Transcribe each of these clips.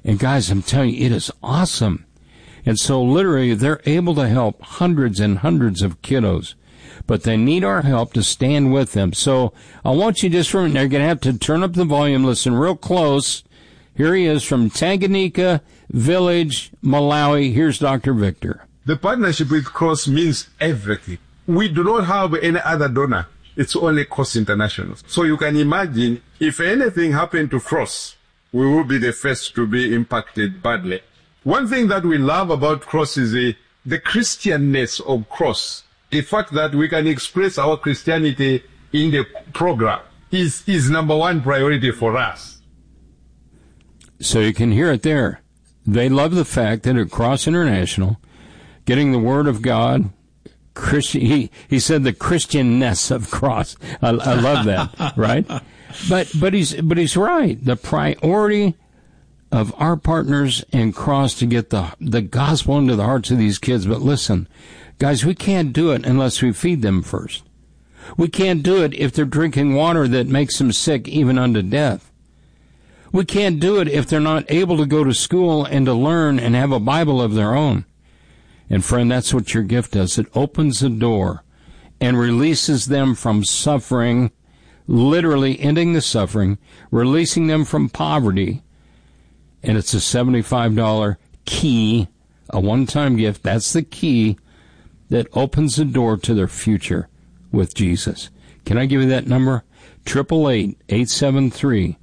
And guys, I'm telling you, it is awesome. And so literally they're able to help hundreds and hundreds of kiddos, but they need our help to stand with them. So I want you just remember, you're going to have to turn up the volume, listen real close. Here he is from Tanganyika Village, Malawi. Here's Dr. Victor. The partnership with Cross means everything. We do not have any other donor. It's only Cross International. So you can imagine if anything happened to Cross, we will be the first to be impacted badly. One thing that we love about Cross is the Christianness of Cross. The fact that we can express our Christianity in the program is number one priority for us. So you can hear it there. They love the fact that at Cross International, getting the Word of God, he said the Christianness of Cross. I love that, right? But he's right. The priority of our partners in Cross to get the gospel into the hearts of these kids. But listen, guys, we can't do it unless we feed them first. We can't do it if they're drinking water that makes them sick even unto death. We can't do it if they're not able to go to school and to learn and have a Bible of their own. And friend, that's what your gift does. It opens the door and releases them from suffering, literally ending the suffering, releasing them from poverty. And it's a $75 key, a one-time gift. That's the key that opens the door to their future with Jesus. Can I give you that number? 888-873-1057,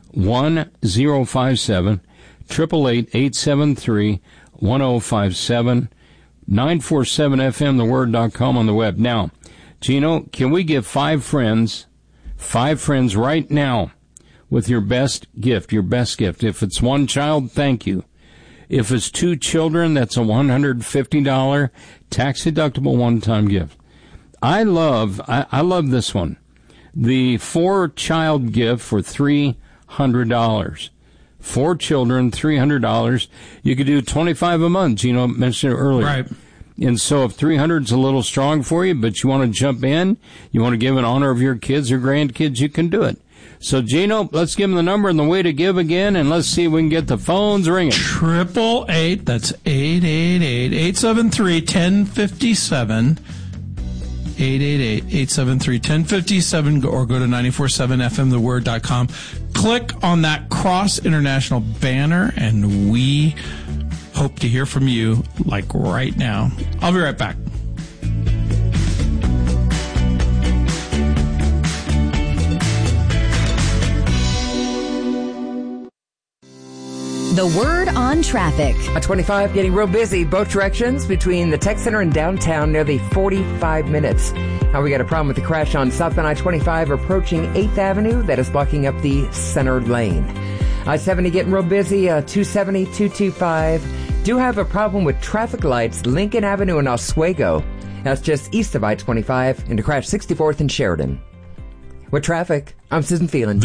888-873-1057, 947fmtheword.com on the web. Now, Gino, can we give five friends right now with your best gift? If it's one child, thank you. If it's two children, that's a $150 tax-deductible one-time gift. I love this one. The 4-child gift for $300. 4 children, $300. You could do $25 a month. Gino mentioned it earlier. Right. And so if 300 is a little strong for you, but you want to jump in, you want to give in honor of your kids or grandkids, you can do it. So, Gino, let's give them the number and the way to give again, and let's see if we can get the phones ringing. 888, that's 888-873-1057. 888-873-1057, or go to 947fmtheword.com. Click on that Cross International banner, and we hope to hear from you, like right now. I'll be right back. The Word on Traffic. I-25 getting real busy both directions between the Tech Center and downtown, nearly 45 minutes. Now we got a problem with the crash on southbound I-25 approaching 8th Avenue that is blocking up the center lane. I-70 getting real busy, 270, 225. Do have a problem with traffic lights, Lincoln Avenue and Oswego. That's just east of I-25 into crash 64th and Sheridan. With traffic, I'm Susan Phelan.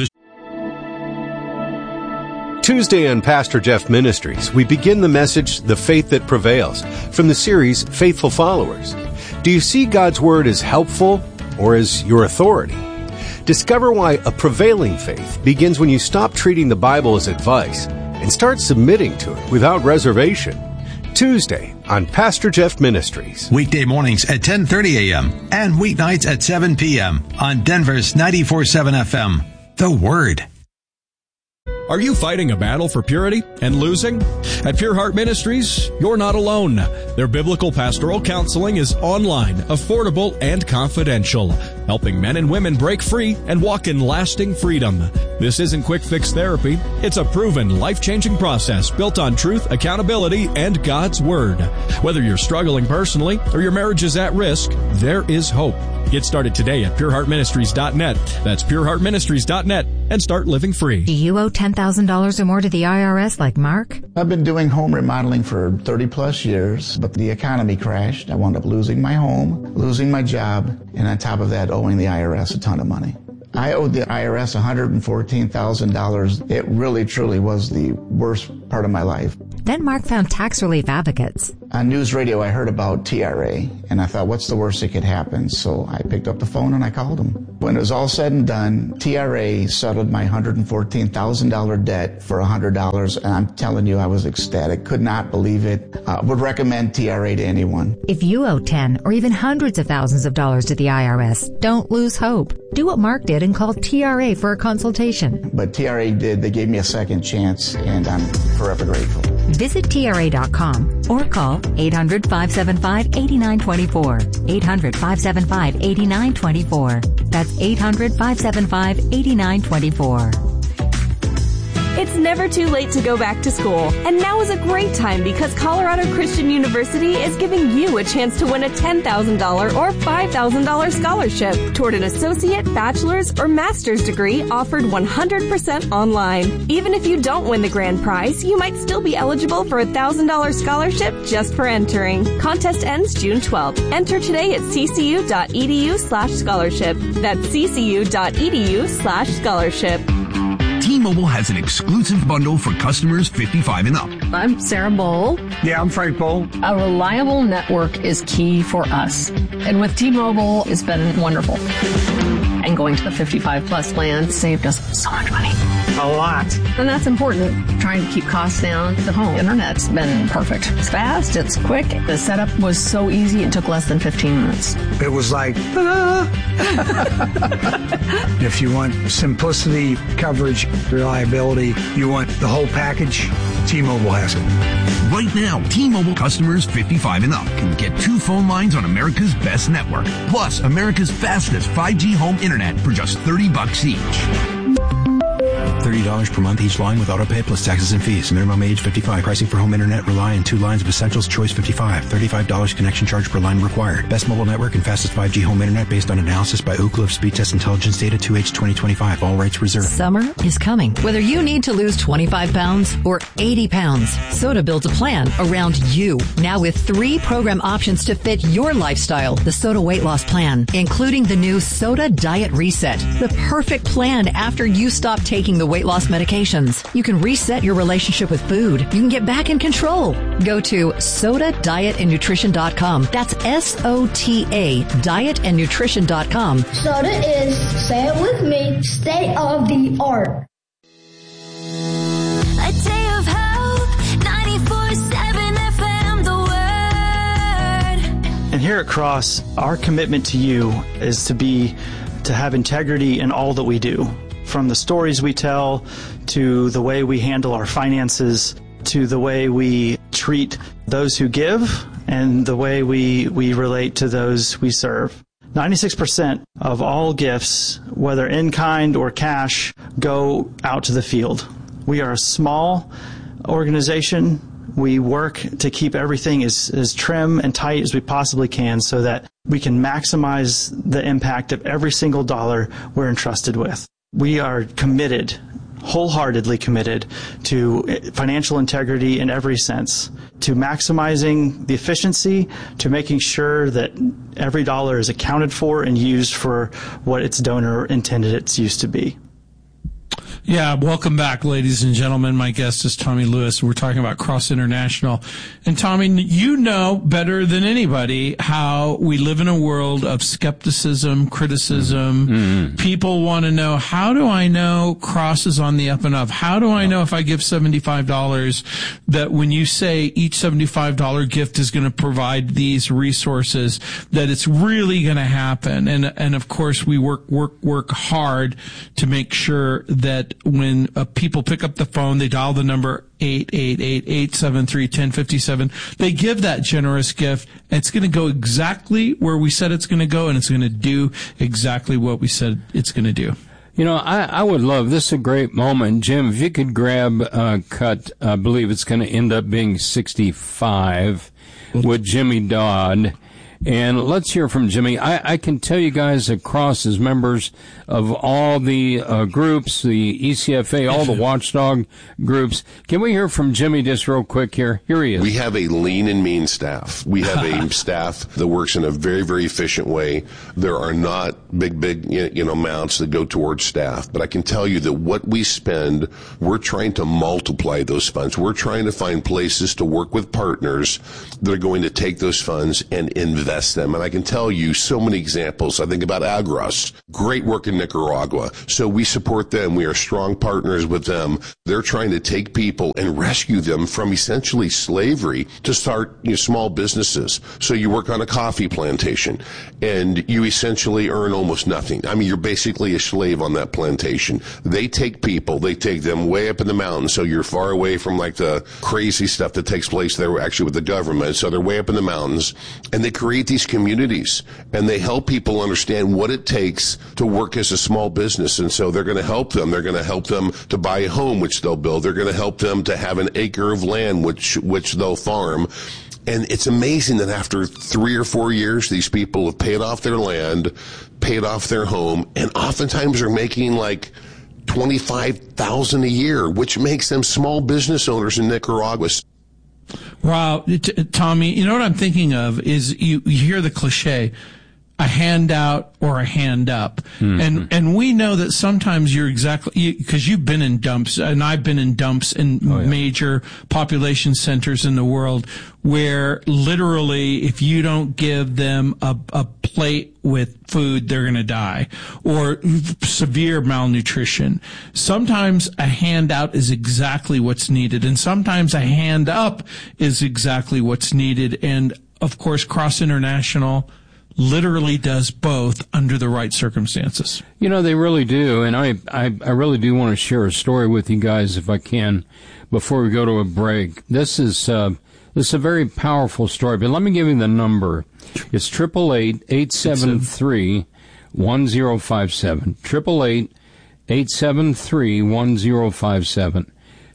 Tuesday on Pastor Jeff Ministries, we begin the message, The Faith That Prevails, from the series Faithful Followers. Do you see God's Word as helpful or as your authority? Discover why a prevailing faith begins when you stop treating the Bible as advice and start submitting to it without reservation. Tuesday on Pastor Jeff Ministries. Weekday mornings at 10:30 a.m. and weeknights at 7 p.m. on Denver's 94.7 FM. The Word. Are you fighting a battle for purity and losing? At Pure Heart Ministries, you're not alone. Their biblical pastoral counseling is online, affordable, and confidential, helping men and women break free and walk in lasting freedom. This isn't quick fix therapy. It's a proven, life-changing process built on truth, accountability, and God's Word. Whether you're struggling personally or your marriage is at risk, there is hope. Get started today at pureheartministries.net. That's pureheartministries.net and start living free. Do you owe $10,000 or more to the IRS like Mark? I've been doing home remodeling for 30 plus years, but the economy crashed. I wound up losing my home, losing my job, and on top of that, owing the IRS a ton of money. I owed the IRS $114,000. It really, truly was the worst part of my life. Then Mark found Tax Relief Advocates. On news radio, I heard about TRA, and I thought, what's the worst that could happen? So I picked up the phone and I called them. When it was all said and done, TRA settled my $114,000 debt for $100, and I'm telling you, I was ecstatic. Could not believe it. Would recommend TRA to anyone. If you owe 10 or even hundreds of thousands of dollars to the IRS, don't lose hope. Do what Mark did and call TRA for a consultation. But TRA did. They gave me a second chance, and I'm forever grateful. Visit TRA.com or call 800-575-8924. 800-575-8924. That's 800-575-8924. It's never too late to go back to school, and now is a great time because Colorado Christian University is giving you a chance to win a $10,000 or $5,000 scholarship toward an associate, bachelor's, or master's degree offered 100% online. Even if you don't win the grand prize, you might still be eligible for a $1,000 scholarship just for entering. Contest ends June 12th. Enter today at ccu.edu/scholarship. That's ccu.edu/scholarship. T-Mobile has an exclusive bundle for customers 55 and up. I'm Sarah Bowl. Yeah, I'm Frank Bowl. A reliable network is key for us. And with T-Mobile, it's been wonderful. And going to the 55 plus plan saved us so much money. A lot. And that's important. Trying to keep costs down. The home internet's been perfect. It's fast, it's quick. The setup was so easy, it took less than 15 minutes. It was like, If you want simplicity, coverage, reliability, you want the whole package, T-Mobile has it. Right now, T-Mobile customers 55 and up can get 2 phone lines on America's best network, plus America's fastest 5G home internet for just $30 each. $30 per month each line with autopay plus taxes and fees. Minimum age 55. Pricing for home internet rely on 2 lines of Essentials Choice 55. $35 connection charge per line required. Best mobile network and fastest 5G home internet based on analysis by Ookla of Speed Test Intelligence data 2H 2025. All rights reserved. Summer is coming. Whether you need to lose 25 pounds or 80 pounds, Soda builds a plan around you. Now with 3 program options to fit your lifestyle. The Soda Weight Loss Plan, including the new Soda Diet Reset. The perfect plan after you stop taking the weight loss medications. You can reset your relationship with food. You can get back in control. Go to SodaDietAndNutrition.com. That's SOTA, dietandnutrition.com. Soda is, say it with me, state of the art. A day of hope, 94.7 FM, the Word. And here at Cross, our commitment to you is to have integrity in all that we do. From the stories we tell, to the way we handle our finances, to the way we treat those who give, and the way we relate to those we serve. 96% of all gifts, whether in kind or cash, go out to the field. We are a small organization. We work to keep everything as trim and tight as we possibly can so that we can maximize the impact of every single dollar we're entrusted with. We are committed, wholeheartedly committed, to financial integrity in every sense, to maximizing the efficiency, to making sure that every dollar is accounted for and used for what its donor intended its use to be. Yeah, welcome back, ladies and gentlemen. My guest is Tommy Lewis. We're talking about Cross International. And Tommy, you know better than anybody how we live in a world of skepticism, criticism. Mm-hmm. People want to know, how do I know Cross is on the up and up? How do I know if I give $75 that when you say each $75 gift is going to provide these resources, that it's really going to happen? And of course, we work hard to make sure that when people pick up the phone, they dial the number 888-873-1057. They give that generous gift. It's going to go exactly where we said it's going to go, and it's going to do exactly what we said it's going to do. You know, I would love, this is a great moment. Jim, if you could grab cut, I believe it's going to end up being 65 with Jimmy Dodd. And let's hear from Jimmy. I can tell you guys across as members of all the groups, the ECFA, all the watchdog groups. Can we hear from Jimmy just real quick here? Here he is. We have a lean and mean staff. We have a staff that works in a very, very efficient way. There are not big, amounts that go towards staff. But I can tell you that what we spend, we're trying to multiply those funds. We're trying to find places to work with partners that are going to take those funds and invest them. And I can tell you so many examples. I think about Agros, great work in Nicaragua. So we support them. We are strong partners with them. They're trying to take people and rescue them from essentially slavery to start small businesses. So you work on a coffee plantation and you essentially earn almost nothing. I mean, you're basically a slave on that plantation. They take people, they take them way up in the mountains. So you're far away from like the crazy stuff that takes place there actually with the government. So they're way up in the mountains and they create these communities and they help people understand what it takes to work as a small business. And so they're going to help them. They're going to help them to buy a home, which they'll build. They're going to help them to have an acre of land, which they'll farm. And it's amazing that after 3 or 4 years, these people have paid off their land, paid off their home, and oftentimes are making like $25,000 a year, which makes them small business owners in Nicaragua. Wow, Tommy, you know what I'm thinking of is you hear the cliche, a handout or a hand up. Mm-hmm. And we know that sometimes you're because you've been in dumps and I've been in dumps in major population centers in the world where literally if you don't give them a plate with food, they're going to die, or severe malnutrition. Sometimes a handout is exactly what's needed, and sometimes a hand up is exactly what's needed. And of course, Cross International literally does both under the right circumstances. You know, they really do. And I really do want to share a story with you guys, if I can, before we go to a break. This is a very powerful story, but let me give you the number. It's 888-873-1057. 888-873-1057.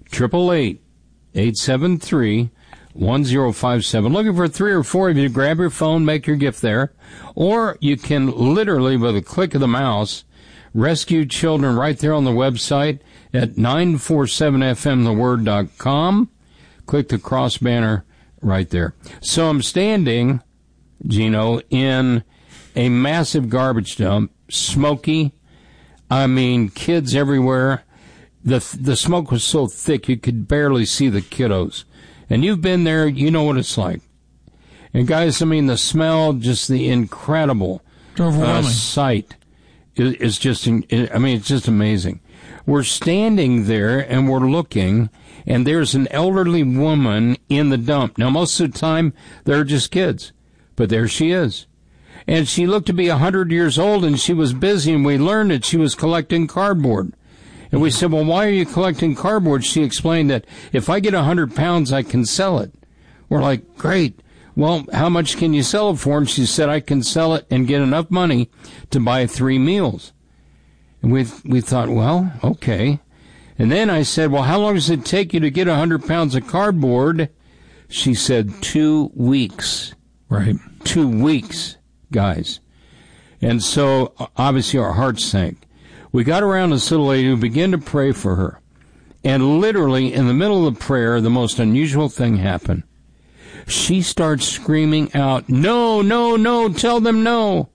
888-873-1057. Looking for 3 or 4 of you to grab your phone, make your gift there. Or you can literally, with a click of the mouse, rescue children right there on the website at 947fmtheword.com. Click the cross banner right there. So I'm standing, Gino, in a massive garbage dump, smoky. I mean, kids everywhere. The smoke was so thick you could barely see the kiddos. And you've been there, you know what it's like. And guys, I mean, the smell, just the incredible sight is just, it's just amazing. We're standing there and we're looking, and there's an elderly woman in the dump. Now, most of the time, they're just kids, but there she is. And she looked to be 100 years old, and she was busy, and we learned that she was collecting cardboard. And we said, well, why are you collecting cardboard? She explained that if I get 100 pounds, I can sell it. We're like, great. Well, how much can you sell it for? And she said, I can sell it and get enough money to buy 3 meals. And we thought, well, okay. And then I said, well, how long does it take you to get 100 pounds of cardboard? She said, 2 weeks. Right. 2 weeks, guys. And so, obviously, our hearts sank. We got around this little lady who began to pray for her. And literally, in the middle of the prayer, the most unusual thing happened. She starts screaming out, no, no, no, tell them no.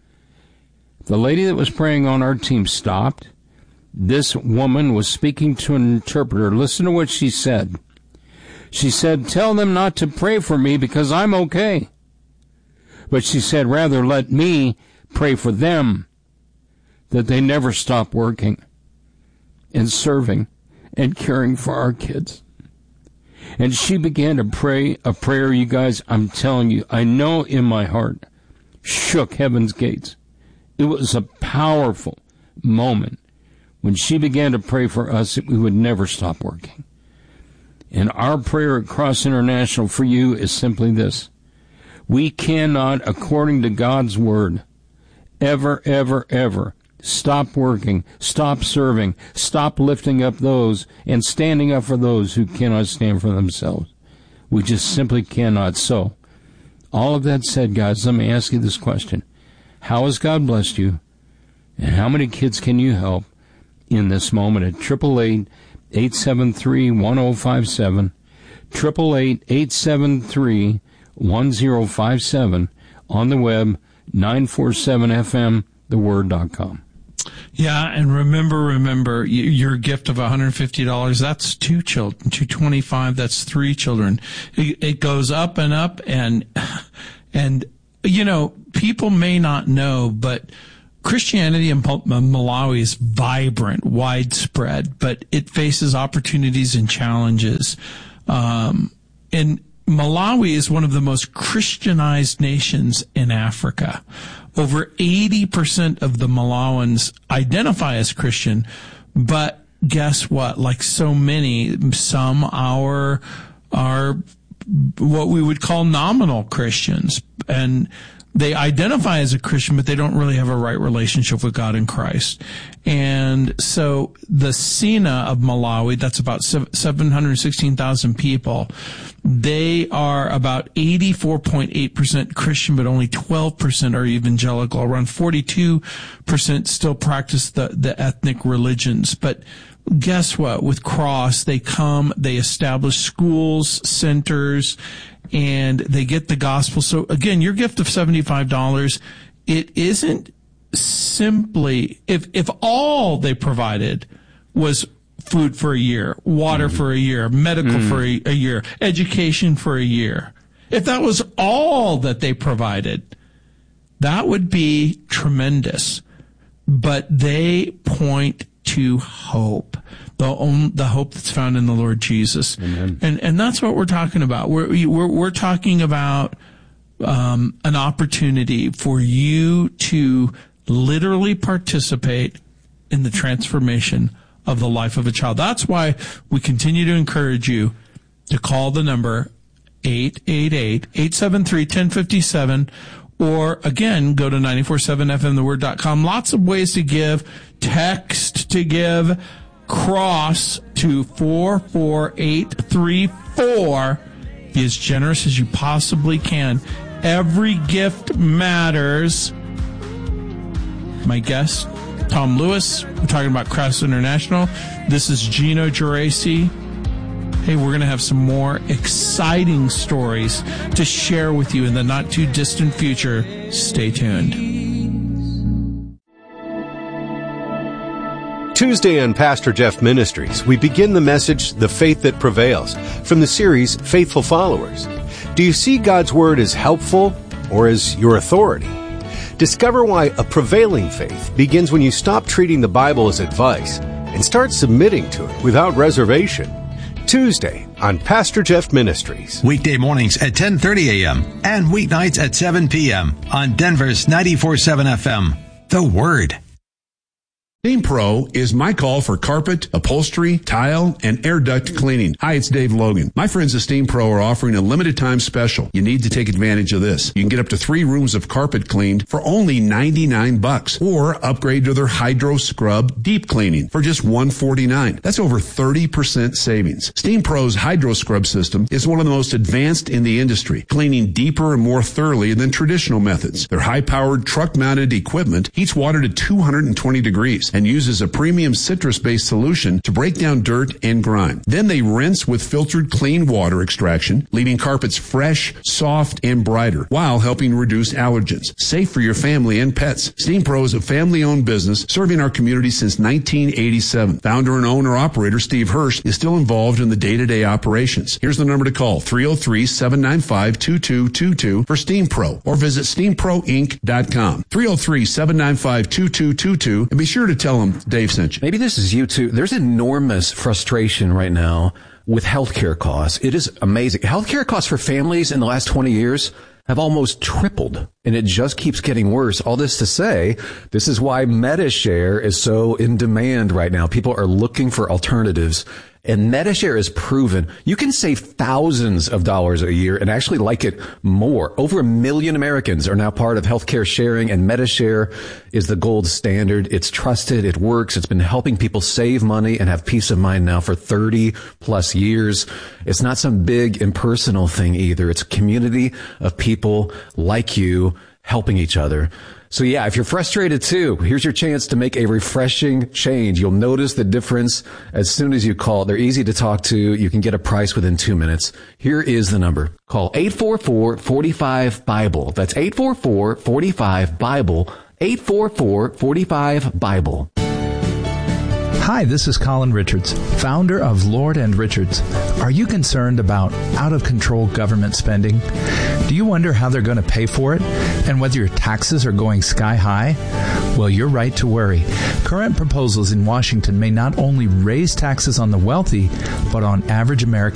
The lady that was praying on our team stopped. This woman was speaking to an interpreter. Listen to what she said. She said, tell them not to pray for me because I'm okay. But she said, rather let me pray for them, that they never stop working and serving and caring for our kids. And she began to pray a prayer, you guys, I'm telling you, I know in my heart, shook heaven's gates. It was a powerful moment when she began to pray for us that we would never stop working. And our prayer at Cross International for you is simply this. We cannot, according to God's word, ever, ever, ever stop working, stop serving, stop lifting up those and standing up for those who cannot stand for themselves. We just simply cannot. So, All of that said, guys, let me ask you this question. How has God blessed you? And how many kids can you help in this moment at 888-873-1057, 888-873-1057, on the web, 947fmtheword.com. Yeah, and remember, your gift of $150, that's 2 children. $225, that's 3 children. It goes up and up, and people may not know, but Christianity in Malawi is vibrant, widespread, but it faces opportunities and challenges. And Malawi is one of the most Christianized nations in Africa. Over 80% of the Malawans identify as Christian, but guess what? Like so many, some are what we would call nominal Christians, and they identify as a Christian, but they don't really have a right relationship with God in Christ. And so the SINA of Malawi, that's about 716,000 people, they are about 84.8% Christian, but only 12% are evangelical. Around 42% still practice the ethnic religions. But guess what? With Cross, they establish schools, centers, and they get the gospel. So again, your gift of $75, it isn't simply, if all they provided was food for a year, water for a year, medical for a year, education for a year, if that was all that they provided, that would be tremendous. But they point to hope. The hope that's found in the Lord Jesus. Amen. And that's what we're talking about. We're talking about an opportunity for you to literally participate in the transformation of the life of a child. That's why we continue to encourage you to call the number 888-873-1057, or again, go to 947fmtheword.com. Lots of ways to give. Text to give. Cross to 44834. Be as generous as you possibly can. Every gift matters. My guest, Tom Lewis. We're talking about Cross International. This is Gino Geraci. Hey, we're going to have some more exciting stories to share with you in the not too distant future. Stay tuned. Tuesday on Pastor Jeff Ministries, we begin the message, The Faith That Prevails, from the series Faithful Followers. Do you see God's Word as helpful or as your authority? Discover why a prevailing faith begins when you stop treating the Bible as advice and start submitting to it without reservation. Tuesday on Pastor Jeff Ministries. Weekday mornings at 10:30 a.m. and weeknights at 7 p.m. on Denver's 94.7 FM. The Word. Steam Pro is my call for carpet, upholstery, tile, and air duct cleaning. Hi, it's Dave Logan. My friends at Steam Pro are offering a limited time special. You need to take advantage of this. You can get up to 3 rooms of carpet cleaned for only $99, or upgrade to their Hydro Scrub deep cleaning for just $149. That's over 30% savings. Steam Pro's Hydro Scrub system is one of the most advanced in the industry, cleaning deeper and more thoroughly than traditional methods. Their high-powered truck-mounted equipment heats water to 220 degrees and uses a premium citrus-based solution to break down dirt and grime. Then they rinse with filtered clean water extraction, leaving carpets fresh, soft, and brighter, while helping reduce allergens. Safe for your family and pets. Steam Pro is a family-owned business serving our community since 1987. Founder and owner-operator Steve Hirsch is still involved in the day-to-day operations. Here's the number to call, 303-795-2222 for Steam Pro, or visit steamproinc.com. 303-795-2222, and be sure to tell them Dave sent you. Maybe this is you too. There's enormous frustration right now with healthcare costs. It is amazing. Healthcare costs for families in the last 20 years have almost tripled, and it just keeps getting worse. All this to say, this is why MediShare is so in demand right now. People are looking for alternatives, And Medi-Share is proven. You can save thousands of dollars a year and actually like it more. Over 1 million Americans are now part of healthcare sharing, and Medi-Share is the gold standard. It's trusted. It works. It's been helping people save money and have peace of mind now for 30 plus years. It's not some big impersonal thing either. It's a community of people like you helping each other. So yeah, if you're frustrated too, here's your chance to make a refreshing change. You'll notice the difference as soon as you call. They're easy to talk to. You can get a price within 2 minutes. Here is the number. Call 844-45-BIBLE. That's 844-45-BIBLE. 844-45-BIBLE. Hi, this is Colin Richards, founder of Lord and Richards. Are you concerned about out-of-control government spending? Do you wonder how they're going to pay for it and whether your taxes are going sky high? Well, you're right to worry. Current proposals in Washington may not only raise taxes on the wealthy, but on average Americans